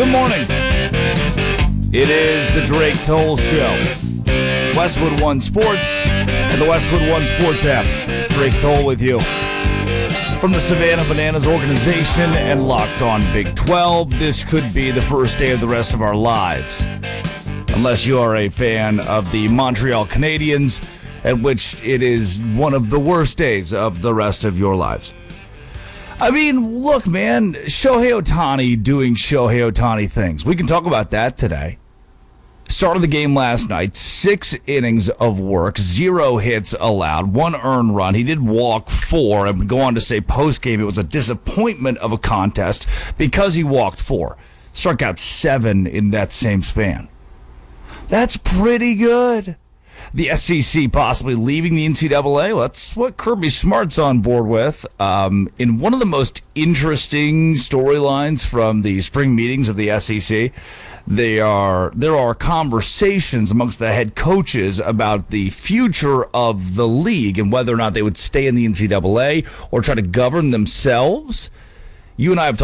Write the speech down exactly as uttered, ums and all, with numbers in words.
Good morning. It is the Drake Toll Show. Westwood One Sports and the Westwood One Sports app. Drake Toll with you. From the Savannah Bananas organization and Locked On Big twelve, this could be the first day of the rest of our lives. Unless you are a fan of the Montreal Canadiens, at which it is one of the worst days of the rest of your lives. I mean, look, man, Shohei Ohtani doing Shohei Ohtani things. We can talk about that today. Started the game last night, six innings of work, zero hits allowed, one earned run. He did walk four, and go on to say post-game it was a disappointment of a contest because he walked four. Struck out seven in that same span. That's pretty good. The S E C possibly leaving the N C double A. Well, that's what Kirby Smart's on board with. Um, in one of the most interesting storylines from the spring meetings of the S E C, they are there are conversations amongst the head coaches about the future of the league and whether or not they would stay in the N C double A or try to govern themselves. You and I have